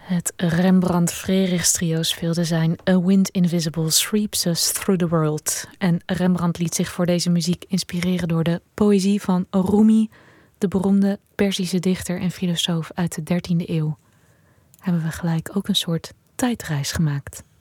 Het Rembrandt-Frerichs trio speelde zijn A Wind Invisible Sweeps Us Through the World. En Rembrandt liet zich voor deze muziek inspireren door de poëzie van Rumi, de beroemde Perzische dichter en filosoof uit de 13e eeuw. Hebben we gelijk ook een soort tijdreis gemaakt.